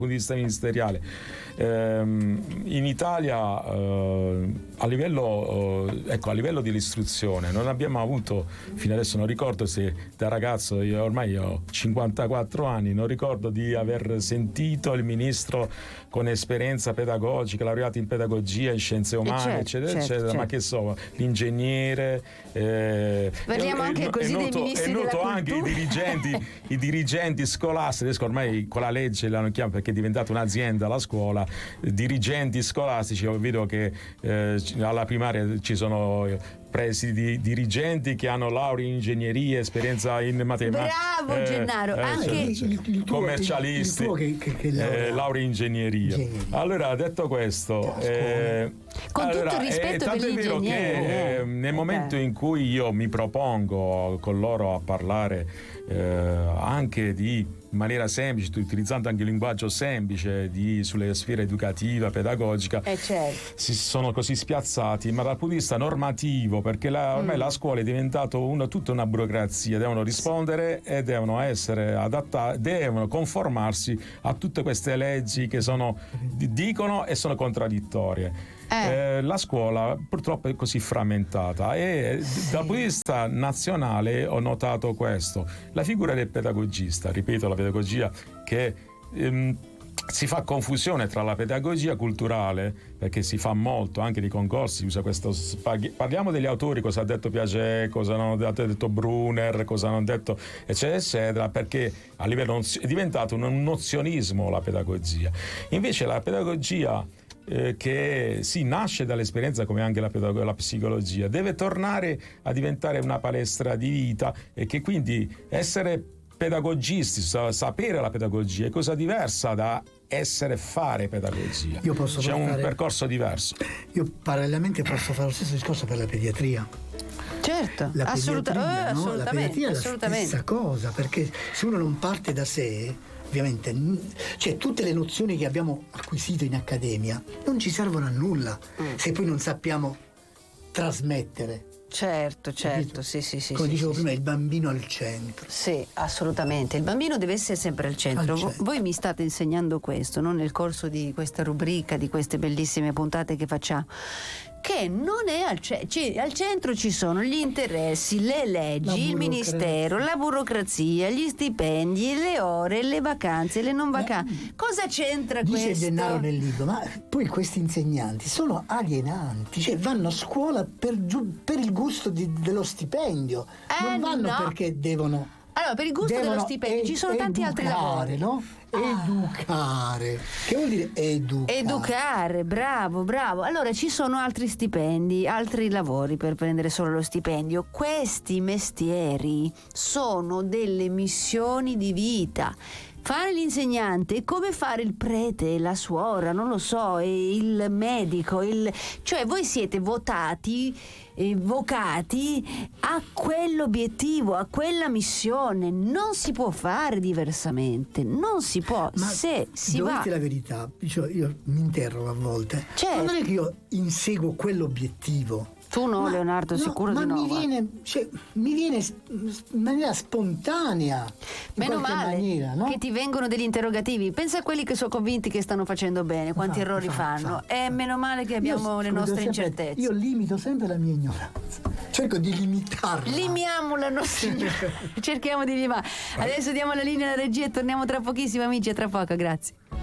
punto di vista ministeriale. In Italia a livello dell'istruzione non abbiamo avuto fino adesso, non ricordo se da ragazzo, io ormai ho 54 anni, non ricordo di aver sentito il ministro con esperienza pedagogica, laureato in pedagogia, in scienze umane, eccetera, ma che so, l'ingegnere, parliamo anche così dei ministri della cultura, anche i dirigenti scolastici, ormai con la legge l'hanno chiamato perché è diventata un'azienda la scuola, dirigenti scolastici. Io vedo che alla primaria ci sono presidi dirigenti che hanno laurea in ingegneria, esperienza in matematica. Bravo Gennaro, anche il tuo, commercialisti, laurea in ingegneria. Allora, detto questo, con tutto il rispetto per gli ingegneri, che nel momento in cui io mi propongo con loro a parlare anche di maniera semplice, utilizzando anche il linguaggio semplice sulle sfere educativa, pedagogica, si sono così spiazzati, ma dal punto di vista normativo, perché ormai la scuola è diventata tutta una burocrazia, devono rispondere e devono essere adattati, devono conformarsi a tutte queste leggi che dicono e sono contraddittorie. La scuola purtroppo è così frammentata e dal punto di vista nazionale ho notato questo, la figura del pedagogista, ripeto, la pedagogia che si fa confusione tra la pedagogia culturale, perché si fa molto anche di concorsi, si usa questo, parliamo degli autori, cosa ha detto Piaget, cosa hanno detto Brunner, cosa hanno detto eccetera, perché a livello è diventato un nozionismo la pedagogia. Invece la pedagogia che nasce dall'esperienza, come anche la psicologia, deve tornare a diventare una palestra di vita, e che quindi essere pedagogisti, sapere la pedagogia è cosa diversa da fare pedagogia. C'è un percorso diverso. Io parallelamente posso fare lo stesso discorso per la pediatria. Certo, assolutamente. La pediatria è la assolutamente. Stessa cosa, perché se uno non parte da sé, ovviamente, cioè tutte le nozioni che abbiamo acquisito in accademia non ci servono a nulla se poi non sappiamo trasmettere. Certo, sì. Come dicevo prima, il bambino al centro. Sì, assolutamente. Il bambino deve essere sempre al centro. Voi mi state insegnando questo, no? Nel corso di questa rubrica, di queste bellissime puntate che facciamo, che non è al centro ci sono gli interessi, le leggi, il ministero, la burocrazia, gli stipendi, le ore, le vacanze, le non vacanze. Cosa c'entra questo? Dice Gennaro nel libro, ma poi questi insegnanti sono alienanti, cioè vanno a scuola per il gusto dello stipendio, non vanno perché devono... Allora, per il gusto dello stipendio ci sono tanti altri lavori, no? Educare. Che vuol dire educare? Educare, bravo. Allora ci sono altri stipendi, altri lavori per prendere solo lo stipendio. Questi mestieri sono delle missioni di vita. Fare l'insegnante è come fare il prete, la suora, non lo so, il medico, cioè voi siete vocati a quell'obiettivo, a quella missione. Non si può fare diversamente, non si può. Ma se si devo va, dirti la verità, io mi interrogo a volte. Certo. Non è che io inseguo quell'obiettivo. Tu no, Leonardo, sicuro di no. Ma mi viene in maniera spontanea. Meno male maniera, no? che ti vengono degli interrogativi. Pensa a quelli che sono convinti che stanno facendo bene, quanti errori fanno. E meno male che abbiamo le nostre incertezze. Io limito sempre la mia ignoranza. Cerco di limitarla. Limiamo la nostra ignoranza. Cerchiamo di limare. Adesso diamo la linea alla regia e torniamo tra pochissimo, amici, a tra poco, grazie.